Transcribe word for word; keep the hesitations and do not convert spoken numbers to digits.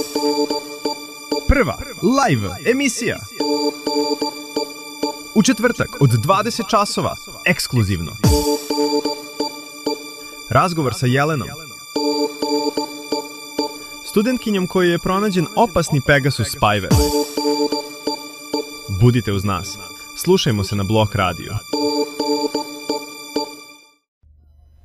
Prva live emisija. U četvrtak od dvadeset časova, ekskluzivno. Razgovor sa Jelenom, studentkinjom kojoj je pronađen opasni Pegasus spyware. Budite uz nas. Slušajmo se na Blok Radio.